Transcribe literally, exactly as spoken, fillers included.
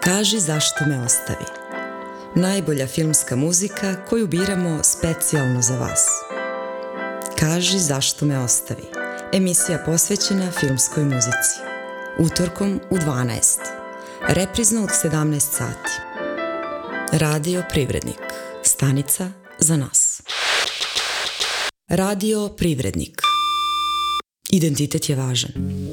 Kaži zašto me ostavi. Najbolja filmska muzika koju biramo specijalno za vas. Kaži zašto me ostavi. Emisija posvećena filmskoj muzici. Utorkom u dvanaest. Reprizno od sedamnaest sati. Radio Privrednik. Stanica za nas. Radio Privrednik. Identitet je važan.